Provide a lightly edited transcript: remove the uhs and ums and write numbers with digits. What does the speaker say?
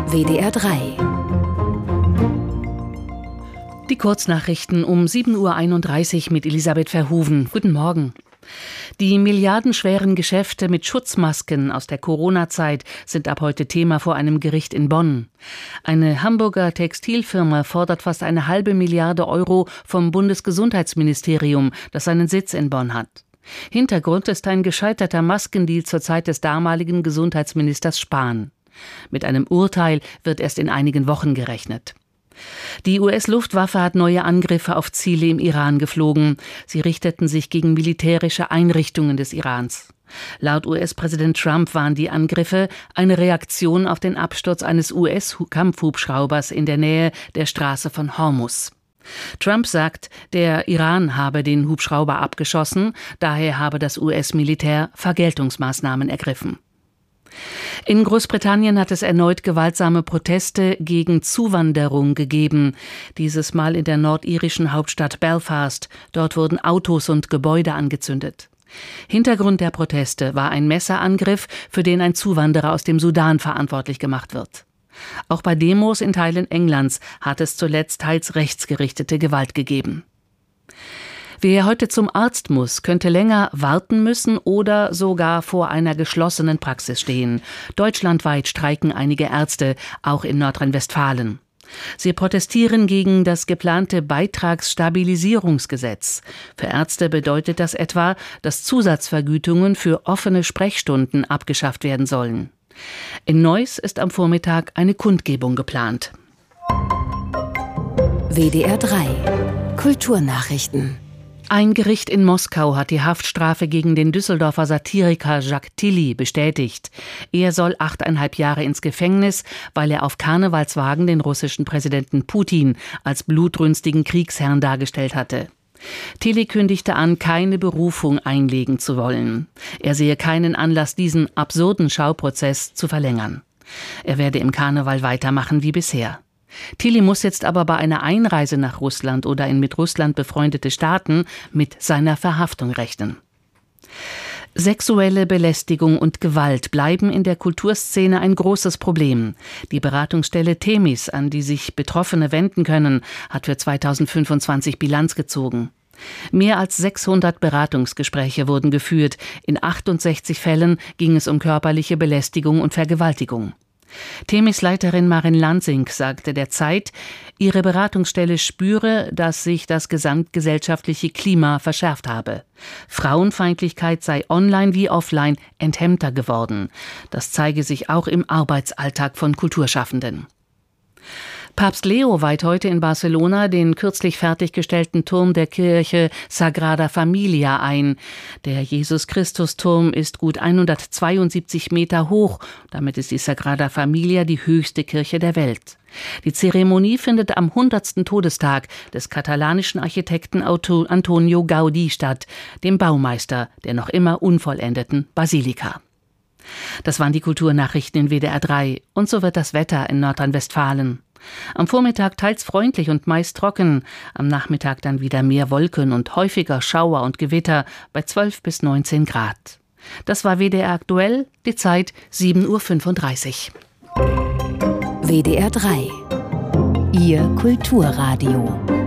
WDR 3. Die Kurznachrichten um 7:31 Uhr mit Elisabeth Verhoeven. Guten Morgen. Die milliardenschweren Geschäfte mit Schutzmasken aus der Corona-Zeit sind ab heute Thema vor einem Gericht in Bonn. Eine Hamburger Textilfirma fordert fast 1,5 Milliarde Euro vom Bundesgesundheitsministerium, das seinen Sitz in Bonn hat. Hintergrund ist ein gescheiterter Maskendeal zur Zeit des damaligen Gesundheitsministers Spahn. Mit einem Urteil wird erst in einigen Wochen gerechnet. Die US-Luftwaffe hat neue Angriffe auf Ziele im Iran geflogen. Sie richteten sich gegen militärische Einrichtungen des Irans. Laut US-Präsident Trump waren die Angriffe eine Reaktion auf den Absturz eines US-Kampfhubschraubers in der Nähe der Straße von Hormuz. Trump sagt, der Iran habe den Hubschrauber abgeschossen, daher habe das US-Militär Vergeltungsmaßnahmen ergriffen. In Großbritannien hat es erneut gewaltsame Proteste gegen Zuwanderung gegeben. Dieses Mal in der nordirischen Hauptstadt Belfast. Dort wurden Autos und Gebäude angezündet. Hintergrund der Proteste war ein Messerangriff, für den ein Zuwanderer aus dem Sudan verantwortlich gemacht wird. Auch bei Demos in Teilen Englands hat es zuletzt teils rechtsgerichtete Gewalt gegeben. Wer heute zum Arzt muss, könnte länger warten müssen oder sogar vor einer geschlossenen Praxis stehen. Deutschlandweit streiken einige Ärzte, auch in Nordrhein-Westfalen. Sie protestieren gegen das geplante Beitragsstabilisierungsgesetz. Für Ärzte bedeutet das etwa, dass Zusatzvergütungen für offene Sprechstunden abgeschafft werden sollen. In Neuss ist am Vormittag eine Kundgebung geplant. WDR 3 Kulturnachrichten. Ein Gericht in Moskau hat die Haftstrafe gegen den Düsseldorfer Satiriker Jacques Tilly bestätigt. Er soll 8,5 Jahre ins Gefängnis, weil er auf Karnevalswagen den russischen Präsidenten Putin als blutrünstigen Kriegsherrn dargestellt hatte. Tilly kündigte an, keine Berufung einlegen zu wollen. Er sehe keinen Anlass, diesen absurden Schauprozess zu verlängern. Er werde im Karneval weitermachen wie bisher. Tilly muss jetzt aber bei einer Einreise nach Russland oder in mit Russland befreundete Staaten mit seiner Verhaftung rechnen. Sexuelle Belästigung und Gewalt bleiben in der Kulturszene ein großes Problem. Die Beratungsstelle Themis, an die sich Betroffene wenden können, hat für 2025 Bilanz gezogen. Mehr als 600 Beratungsgespräche wurden geführt. In 68 Fällen ging es um körperliche Belästigung und Vergewaltigung. Themis-Leiterin Marin Lansing sagte der Zeit, ihre Beratungsstelle spüre, dass sich das gesamtgesellschaftliche Klima verschärft habe. Frauenfeindlichkeit sei online wie offline enthemmter geworden. Das zeige sich auch im Arbeitsalltag von Kulturschaffenden. Papst Leo weiht heute in Barcelona den kürzlich fertiggestellten Turm der Kirche Sagrada Familia ein. Der Jesus-Christus-Turm ist gut 172 Meter hoch. Damit ist die Sagrada Familia die höchste Kirche der Welt. Die Zeremonie findet am 100. Todestag des katalanischen Architekten Antonio Gaudí statt, dem Baumeister der noch immer unvollendeten Basilika. Das waren die Kulturnachrichten in WDR 3. Und so wird das Wetter in Nordrhein-Westfalen. Am Vormittag teils freundlich und meist trocken, am Nachmittag dann wieder mehr Wolken und häufiger Schauer und Gewitter bei 12 bis 19 Grad. Das war WDR aktuell, die Zeit 7:35 Uhr. WDR 3. Ihr Kulturradio.